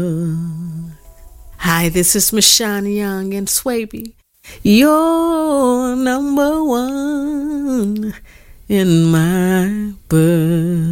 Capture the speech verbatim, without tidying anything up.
Hi, this is Mashana Young and Swaby. You're number one in my book.